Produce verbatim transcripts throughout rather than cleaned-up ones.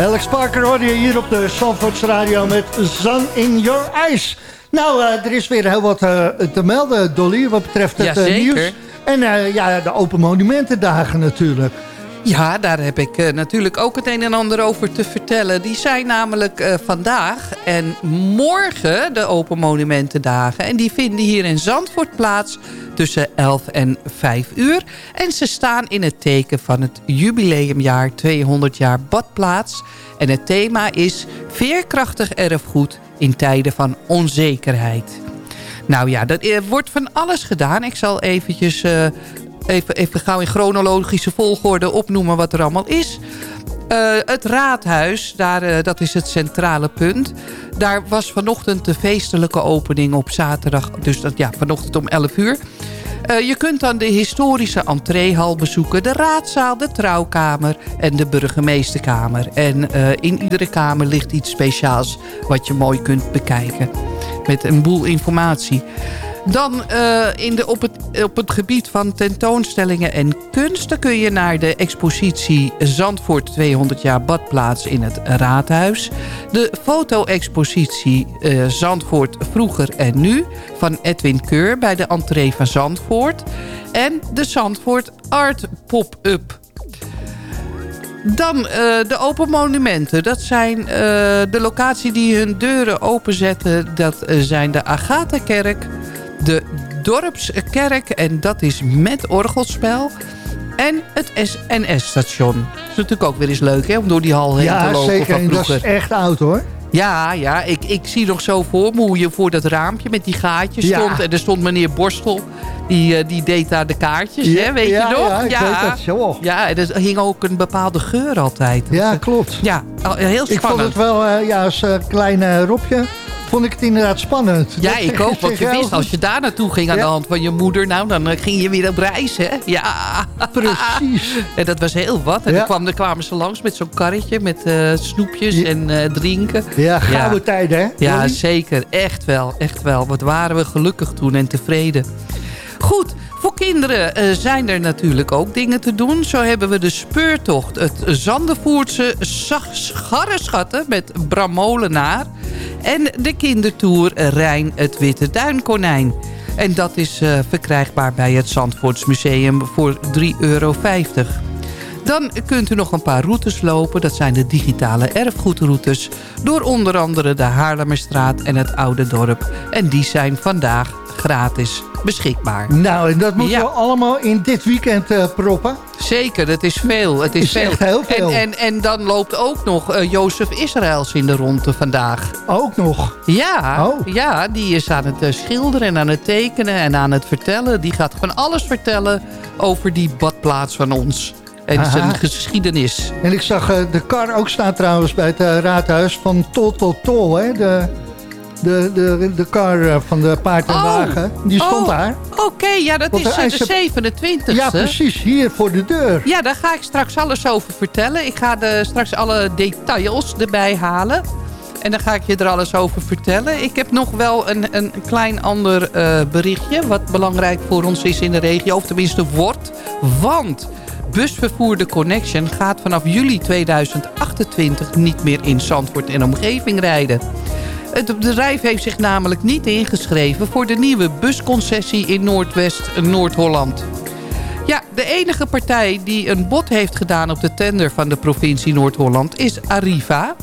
Alex Parker hoorde je hier op de Zandvoorts Radio met Sun in Your Eyes. Nou, uh, er is weer heel wat uh, te melden, Dolly, wat betreft het uh, nieuws. En uh, ja, de Open Monumentendagen natuurlijk. Ja, daar heb ik uh, natuurlijk ook het een en ander over te vertellen. Die zijn namelijk uh, vandaag en morgen de Open Monumentendagen. En die vinden hier in Zandvoort plaats tussen elf en vijf uur. En ze staan in het teken van het jubileumjaar tweehonderd jaar badplaats. En het thema is veerkrachtig erfgoed in tijden van onzekerheid. Nou ja, er wordt van alles gedaan. Ik zal eventjes... Uh, Even, even gauw in chronologische volgorde opnoemen wat er allemaal is. Uh, het raadhuis, daar, uh, dat is het centrale punt. Daar was vanochtend de feestelijke opening op zaterdag. Dus dat, ja, vanochtend om elf uur. Uh, je kunt dan de historische entreehal bezoeken. De raadzaal, de trouwkamer en de burgemeesterkamer. En uh, in iedere kamer ligt iets speciaals wat je mooi kunt bekijken. Met een boel informatie. Dan uh, in de, op, het, op het gebied van tentoonstellingen en kunsten kun je naar de expositie Zandvoort tweehonderd jaar badplaats in het Raadhuis. De foto-expositie uh, Zandvoort vroeger en nu van Edwin Keur bij de entree van Zandvoort. En de Zandvoort Art Pop-up. Dan uh, de Open Monumenten. Dat zijn uh, de locatie die hun deuren openzetten. Dat uh, zijn de Agatha-kerk, de Dorpskerk, en dat is met orgelspel. En het S N S-station. Dat is natuurlijk ook weer eens leuk, hè, om door die hal heen ja, te lopen. Ja, zeker. En dat is echt oud, hoor. Ja, ja, ik, ik zie nog zo voor me hoe je voor dat raampje met die gaatjes ja. stond. En er stond meneer Borstel, die, die deed daar de kaartjes, ja, hè, weet ja, je nog? Ja, ik ja. weet dat zo. Ja, en er hing ook een bepaalde geur altijd. Ja, klopt. Ja, heel spannend. Ik vond het wel, uh, ja, als uh, klein uh, Robje... vond ik het inderdaad spannend. Ja, ik ook. Want je wist, als je daar naartoe ging aan ja. de hand van je moeder... nou, dan ging je weer op reis, hè? Ja. Precies. En dat was heel wat. En ja. dan, kwam, dan kwamen ze langs met zo'n karretje... met uh, snoepjes ja. en uh, drinken. Ja, gouden ja. tijden, hè? Ja, Dolly? zeker. Echt wel. Echt wel. Wat waren we gelukkig toen en tevreden. Goed. Voor kinderen uh, zijn er natuurlijk ook dingen te doen. Zo hebben we de speurtocht. Het Zandervoortse scharreschatten met Bram Molenaar. En de kindertour Rijn het Witte Duinkonijn. En dat is uh, verkrijgbaar bij het Zandvoorts Museum voor drie euro vijftig. Dan kunt u nog een paar routes lopen. Dat zijn de digitale erfgoedroutes. Door onder andere de Haarlemmerstraat en het Oude Dorp. En die zijn vandaag gratis beschikbaar. Nou, en dat moeten ja. we allemaal in dit weekend uh, proppen. Zeker, het is veel. Het is, is veel. Echt heel veel. En, en, en dan loopt ook nog uh, Jozef Israëls in de ronde vandaag. Ook nog? Ja, oh. ja, die is aan het uh, schilderen en aan het tekenen en aan het vertellen. Die gaat van alles vertellen over die badplaats van ons. En Aha. zijn geschiedenis. En ik zag uh, de kar ook staan trouwens bij het uh, raadhuis van Tol tot Tol, hè? De... De, de, de kar van de paard en oh, wagen, die stond oh, daar. Oké, okay, ja, dat Want is de, de zevenentwintigste. Ja, precies, hier voor de deur. Ja, daar ga ik straks alles over vertellen. Ik ga de, straks alle details erbij halen. En dan ga ik je er alles over vertellen. Ik heb nog wel een, een klein ander uh, berichtje... wat belangrijk voor ons is in de regio. Of tenminste wordt. Want... Busvervoer de Connection gaat vanaf juli tweeduizend achtentwintig... niet meer in Zandvoort en omgeving rijden. Het bedrijf heeft zich namelijk niet ingeschreven... voor de nieuwe busconcessie in Noordwest-Noord-Holland. Ja, de enige partij die een bod heeft gedaan... op de tender van de provincie Noord-Holland is Arriva.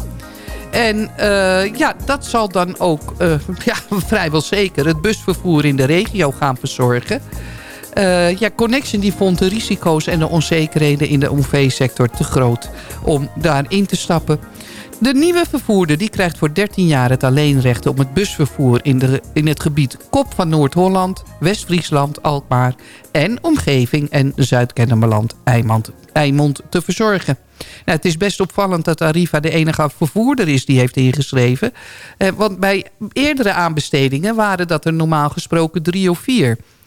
En uh, ja, dat zal dan ook uh, ja, vrijwel zeker... het busvervoer in de regio gaan verzorgen... Uh, ja, Connection die vond de risico's en de onzekerheden in de O V-sector te groot om daarin te stappen. De nieuwe vervoerder die krijgt voor dertien jaar het alleenrecht op het busvervoer in, de, in het gebied Kop van Noord-Holland, West-Friesland, Alkmaar en omgeving en Zuid-Kennemerland, Eimond, Eimond te verzorgen. Nou, het is best opvallend dat Arriva de enige vervoerder is die heeft ingeschreven. Eh, want bij eerdere aanbestedingen waren dat er normaal gesproken drie of vier.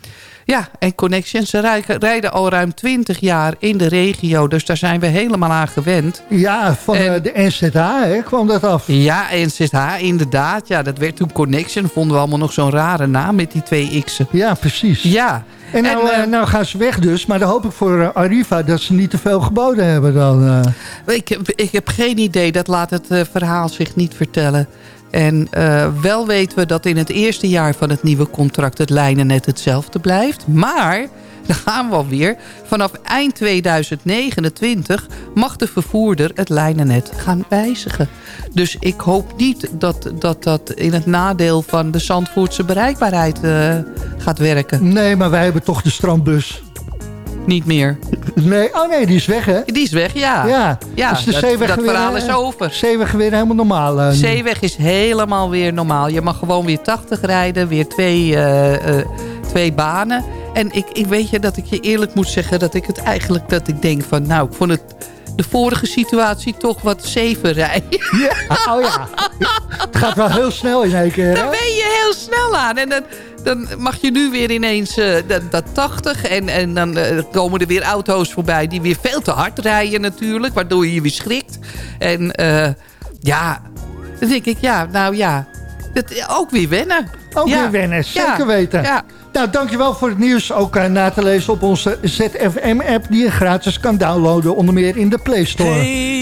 Ja, en Connection, ze rijden, rijden al ruim twintig jaar in de regio. Dus daar zijn we helemaal aan gewend. Ja, van en, de N Z H hè, kwam dat af. Ja, N Z H inderdaad. Ja, dat werd toen Connection. Vonden we allemaal nog zo'n rare naam met die twee x'en. Ja, precies. Ja. En nou, en, uh, nou gaan ze weg dus. Maar dan hoop ik voor uh, Arriva dat ze niet te veel geboden hebben dan. Uh. Ik, ik heb geen idee. Dat laat het uh, verhaal zich niet vertellen. En uh, wel weten we dat in het eerste jaar van het nieuwe contract het lijnennet hetzelfde blijft. Maar, daar gaan we alweer, vanaf eind tweeduizend negenentwintig mag de vervoerder het lijnennet gaan wijzigen. Dus ik hoop niet dat dat, dat in het nadeel van de Zandvoortse bereikbaarheid uh, gaat werken. Nee, maar wij hebben toch de strandbus. Niet meer. Nee, oh nee, die is weg, hè? Die is weg, ja. Ja, ja dus de dat, zeeweg dat weer, verhaal is over. Zeeweg weer helemaal normaal. Uh, Zeeweg is helemaal weer normaal. Je mag gewoon weer tachtig rijden, weer twee, uh, uh, twee banen. En ik, ik weet je dat ik je eerlijk moet zeggen dat ik het eigenlijk, dat ik denk van, nou, ik vond het de vorige situatie toch wat zeven rijden. Ja, oh ja. Het gaat wel heel snel in één keer, hè? Daar ben je heel snel aan. En dan, dan mag je nu weer ineens uh, dat, dat tachtig. En, en dan uh, komen er weer auto's voorbij die weer veel te hard rijden natuurlijk. Waardoor je je weer schrikt. En uh, ja, dan denk ik, ja, nou ja. Dat, ook weer wennen. Ook ja. weer wennen, zeker ja. weten. Ja. Nou, dankjewel voor het nieuws. Ook uh, na te lezen op onze Z F M-app die je gratis kan downloaden. Onder meer in de Play Store. Hey.